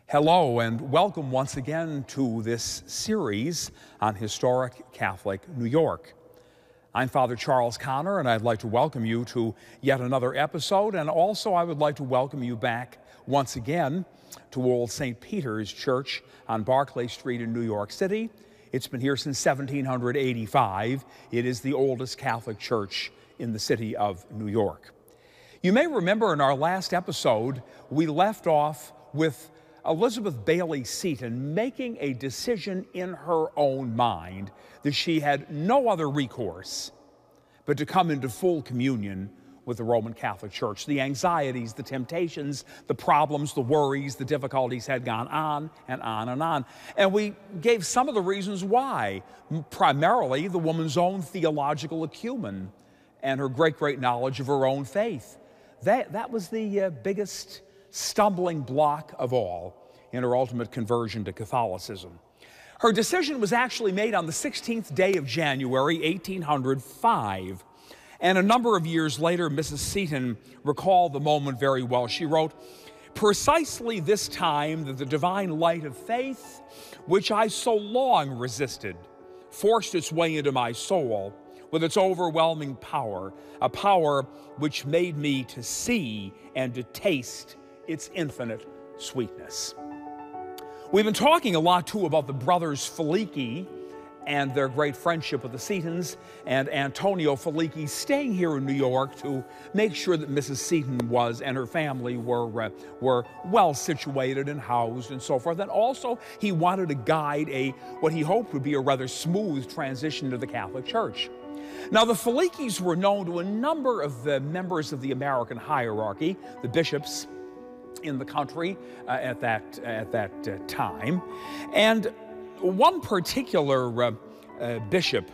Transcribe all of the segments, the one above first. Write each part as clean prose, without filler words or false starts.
Hello and welcome once again to this series on historic Catholic New York. I'm Father Charles Connor, and I'd like to welcome you to yet another episode, and also I would like to welcome you back once again to Old St. Peter's Church on Barclay Street in New York City. It's been here since 1785. It is the oldest Catholic church in the city of New York. You may remember in our last episode, we left off with Elizabeth Bailey Seton making a decision in her own mind that she had no other recourse but to come into full communion with the Roman Catholic Church. The anxieties, the temptations, the problems, the worries, the difficulties had gone on and on and on. And we gave some of the reasons why, primarily the woman's own theological acumen and her great knowledge of her own faith. That was the biggest stumbling block of all in her ultimate conversion to Catholicism. Her decision was actually made on the 16th day of January, 1805. And a number of years later, Mrs. Seton recalled the moment very well. She wrote, "Precisely this time that the divine light of faith, which I so long resisted, forced its way into my soul with its overwhelming power, a power which made me to see and to taste its infinite sweetness." We've been talking a lot, too, about the brothers Filiki and their great friendship with the Setons, and Antonio Filiki staying here in New York to make sure that Mrs. Seton was and her family were well situated and housed and so forth. And also, he wanted to guide what he hoped would be a rather smooth transition to the Catholic Church. Now, the Filikis were known to a number of the members of the American hierarchy, the bishops in the country at that time. And one particular bishop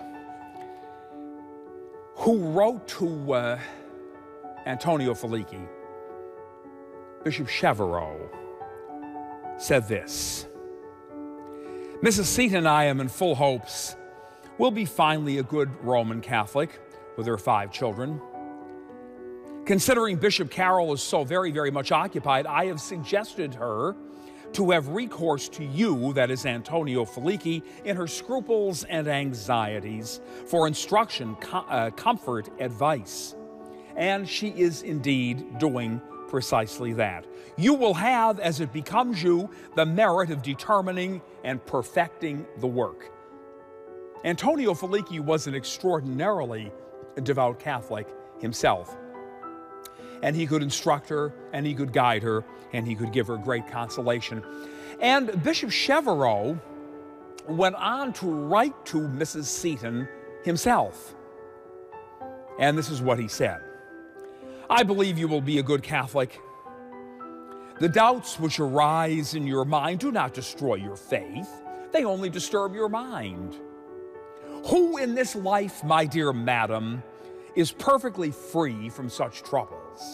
who wrote to Antonio Filiki, Bishop Cheveraux, said this: "Mrs. Seton and I am in full hopes will be finally a good Roman Catholic with her 5 children. Considering Bishop Carroll is so very much occupied, I have suggested her to have recourse to you, that is Antonio Filiki, in her scruples and anxieties for instruction, comfort, advice. And she is indeed doing precisely that. You will have, as it becomes you, the merit of determining and perfecting the work." Antonio Filiki was an extraordinarily devout Catholic himself. And he could instruct her, and he could guide her, and he could give her great consolation. And Bishop Cheveraux went on to write to Mrs. Seton himself. And this is what he said: "I believe you will be a good Catholic. The doubts which arise in your mind do not destroy your faith. They only disturb your mind. Who in this life, my dear madam, is perfectly free from such troubles?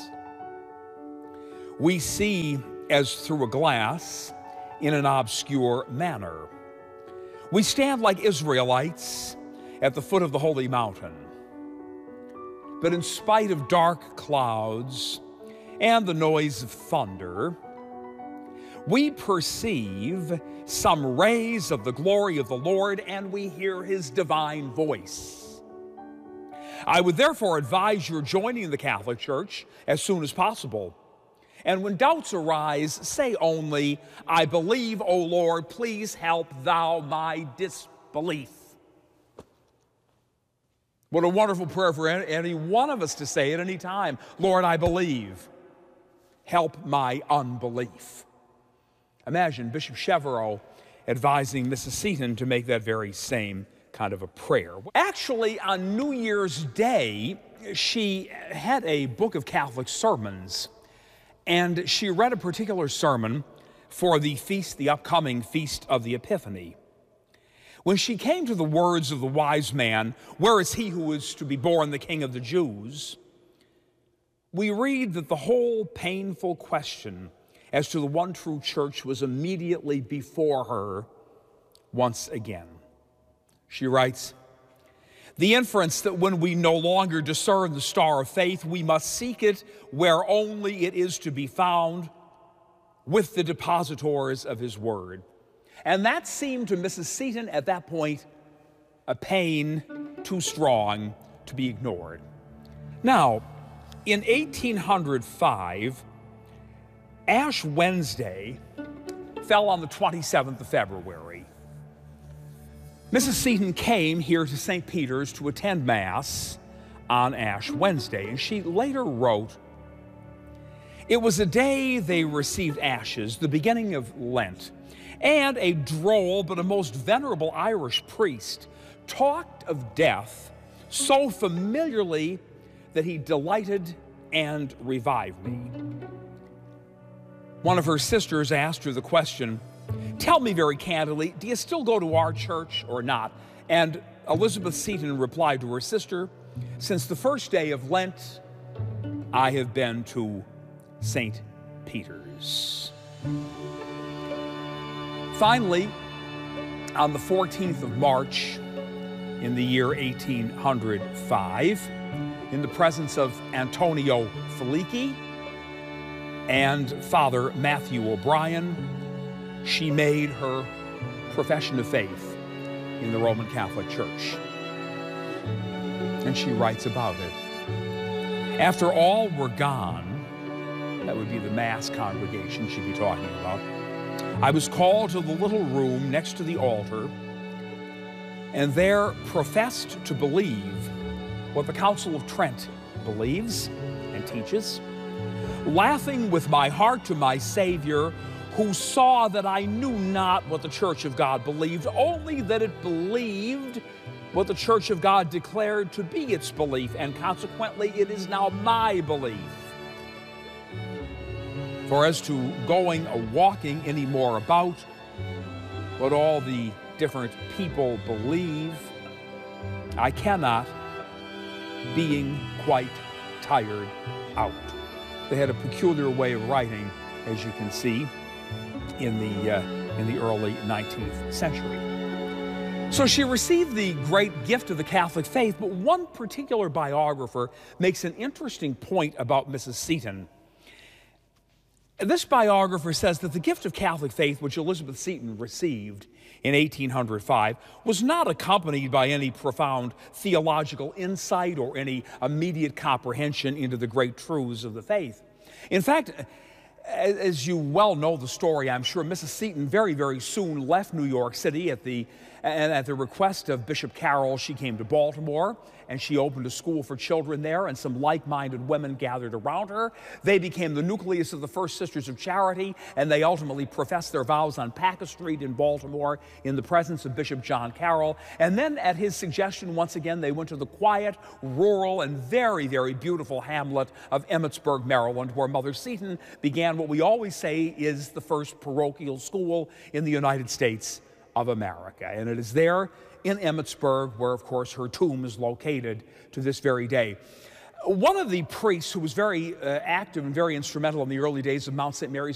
We see as through a glass in an obscure manner. We stand like Israelites at the foot of the holy mountain. But in spite of dark clouds and the noise of thunder, we perceive some rays of the glory of the Lord, and we hear his divine voice. I would therefore advise your joining the Catholic Church as soon as possible. And when doubts arise, say only, 'I believe, O Lord, please help thou my disbelief.'" What a wonderful prayer for any one of us to say at any time. Lord, I believe. Help my unbelief. Imagine Bishop Cheveraux advising Mrs. Seton to make that very same kind of a prayer. Actually, on New Year's Day, she had a book of Catholic sermons, and she read a particular sermon for the upcoming Feast of the Epiphany. When she came to the words of the wise man, "Where is he who is to be born the King of the Jews?" we read that the whole painful question as to the one true church was immediately before her once again. She writes, "The inference that when we no longer discern the star of faith, we must seek it where only it is to be found with the depositors of his word. And that seemed to Mrs. Seton at that point a pain too strong to be ignored. Now, in 1805, Ash Wednesday fell on the 27th of February. Mrs. Seton came here to St. Peter's to attend Mass on Ash Wednesday, and she later wrote, "It was a day they received ashes, the beginning of Lent, and a droll but a most venerable Irish priest talked of death so familiarly that he delighted and revived me." One of her sisters asked her the question, "Tell me very candidly, do you still go to our church or not?" And Elizabeth Seton replied to her sister, "Since the first day of Lent, I have been to St. Peter's." Finally, on the 14th of March in the year 1805, in the presence of Antonio Felici and Father Matthew O'Brien, she made her profession of faith in the Roman Catholic Church. And she writes about it. "After all were gone," that would be the Mass congregation she'd be talking about, "I was called to the little room next to the altar, and there professed to believe what the Council of Trent believes and teaches, laughing with my heart to my Savior, who saw that I knew not what the Church of God believed, only that it believed what the Church of God declared to be its belief, and consequently it is now my belief. For as to going a-walking any more about what all the different people believe, I cannot, being quite tired out." They had a peculiar way of writing, as you can see, in the early 19th century. So she received the great gift of the Catholic faith, but one particular biographer makes an interesting point about Mrs. Seton. This biographer says that the gift of Catholic faith, which Elizabeth Seton received in 1805, was not accompanied by any profound theological insight or any immediate comprehension into the great truths of the faith. In fact, as you well know the story, I'm sure, Mrs. Seton very, very soon left New York City at the request of Bishop Carroll. She came to Baltimore, and she opened a school for children there, and some like-minded women gathered around her. They became the nucleus of the First Sisters of Charity, and they ultimately professed their vows on Paca Street in Baltimore in the presence of Bishop John Carroll. And then, at his suggestion, once again, they went to the quiet, rural, and very, very beautiful hamlet of Emmitsburg, Maryland, where Mother Seton began what we always say is the first parochial school in the United States of America. And it is there in Emmitsburg where, of course, her tomb is located to this very day. One of the priests who was very active and very instrumental in the early days of Mount St. Mary's